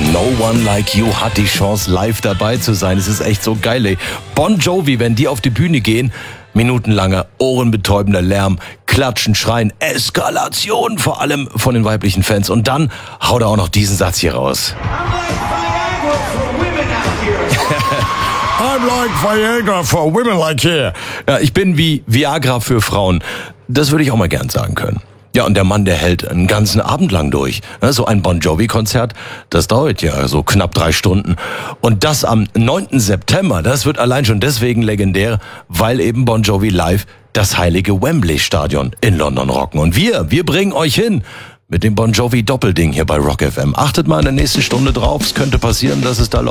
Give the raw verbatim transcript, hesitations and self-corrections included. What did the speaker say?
No One Like You hat die Chance, live dabei zu sein. Es ist echt so geil, ey. Bon Jovi, wenn die auf die Bühne gehen, minutenlanger, ohrenbetäubender Lärm, Klatschen, Schreien, Eskalation, vor allem von den weiblichen Fans. Und dann haut er auch noch diesen Satz hier raus. I'm like Viagra for women like here. Ja, ich bin wie Viagra für Frauen. Das würde ich auch mal gern sagen können. Ja, und der Mann, der hält einen ganzen Abend lang durch. So ein Bon Jovi-Konzert, das dauert ja so knapp drei Stunden. Und das am neunten September, das wird allein schon deswegen legendär, weil eben Bon Jovi live das heilige Wembley-Stadion in London rocken. Und wir, wir bringen euch hin mit dem Bon Jovi-Doppelding hier bei Rock F M. Achtet mal in der nächsten Stunde drauf, es könnte passieren, dass es da läuft.